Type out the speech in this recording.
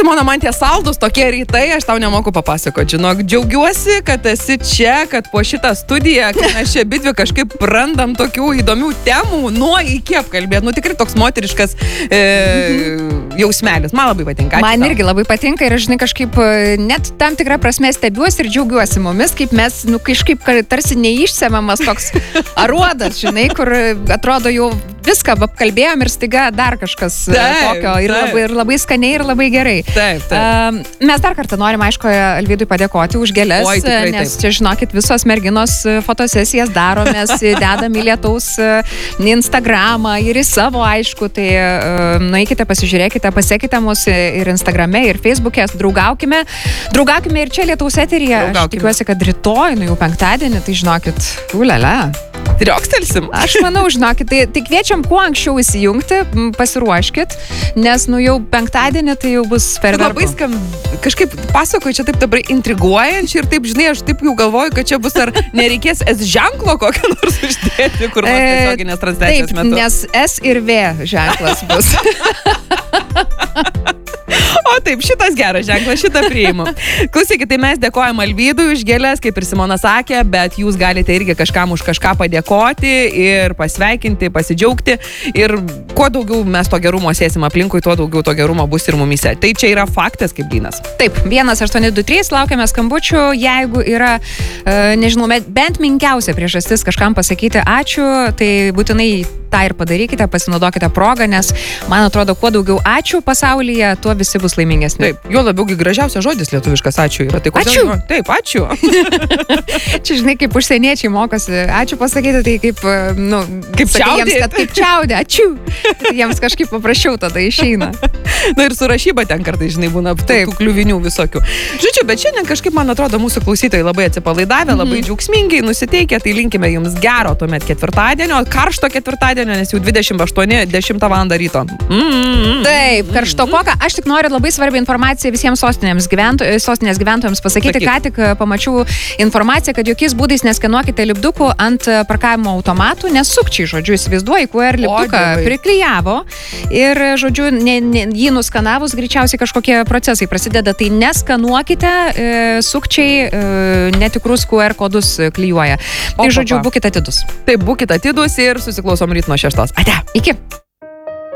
Simona, man tie saldus tokie rytai, aš tau nemoku papasakoti. Žinok, džiaugiuosi, kad esi čia, kad po šitą studiją, kad mes čia abidvi kažkaip randam tokių įdomių temų, nuo iki apkalbėti. Nu, tikrai toks moteriškas jausmelis. Man labai patinka. Ačiū Man tau. irgi labai patinka ir aš, žinai, kažkaip net tam tikrą prasme stebiuosi ir džiaugiuosi mumis, kaip mes, nu, kažkaip tarsi neišsemiamas toks aruodas, žinai, kur atrodo jau viską apkalbėjom ir staiga dar kažkas tokio ir labai skaniai ir labai gerai. Taip. Mes dar kartą norim, aišku, Alvydui padėkoti už gėles, Oi, tikrai nes taip. čia, žinokit, visos merginos fotosesijas daromės, dedam į lietaus Instagramą ir į savo, aišku, tai nueikite, pasižiūrėkite, pasekite mus ir Instagrame, ir Facebook'e, draugaukime ir čia lietaus eteryje. Aš tikiuosi, kad rytoj, nu jau penktadienį, tai žinokit, ulala. Triokstelsim. Aš manau, žinokit, tai kviečiam kuo anksčiau įsijungti, pasiruoškit, nes nu jau penktadienį tai jau bus Labai kažkaip pasakoju čia taip dabar intriguojančiai ir taip, žinai, aš taip jau galvoju, kad čia bus ar nereikės S ženklo kokio nors uždėti, kur nors tiesioginės transliacijos metu. Taip, nes S ir V ženklas bus. O taip, šitas geras ženklas, šitą priimu. Klausykit, tai mes dėkojam Alvydui už gėles, kaip ir Simona sakė, bet jūs galite irgi kažkam už kažką padėkoti ir pasveikinti, pasidžiaugti. Ir kuo daugiau mes to gerumo sėsim aplinkui, tuo daugiau to gerumo bus ir mumise. Tai čia yra faktas kaip blynas. Taip, 1823, laukiame skambučių, jeigu yra, nežinau, bent menkiausia priežastis kažkam pasakyti ačiū, tai būtinai tą ir padarykite, pasinaudokite progą, nes man atrodo, kuo daugiau ačiū pasaulyje, tuo visi bus laimingesni. Taip, jo labiau gražiausias žodis lietuviškas ačiū yra. Tai ačiū! Taip, ačiū. Čia, žinai, kaip užsieniečiai mokosi, ačiū pasakyti, tai kaip, nu, kaip čiaudė. Kaip čiaudė, ačiū. Jiems kažkaip paprasčiau tada išeina. Na ir su rašyba ten kartai, žinai, būna tų kliuvinių visokių. Žodžiu, bet šiandien kažkaip, man atrodo, mūsų klausytojai labai atsipalaidavę, labai džiaugsmingai nusiteikę, tai linkime jums gero tuomet ketvirtadienio, karšto ketvirtadienio, nes jau 10 val. Ryto. Taip, karštokoka. Aš tik noriu labai svarbią informaciją visiems sostinės gyventojams pasakyti. Ką tik pamačiau informaciją, kad jokiais būdais neskenuokite lipdukų ant parkavimo automatų, nes sukčiai, žodžiu, įsivaizduoji, QR lipduką priklijavo ir, žodžiu, jį nuskanavus greičiausiai kažkokie procesai prasideda. Tai neskanuokite, sukčiai netikrus QR kodus klijuoja. Tai, žodžiu, būkite atidus. Taip, būkite atidus ir susiklausom ryt nuo 6. Ate. Iki.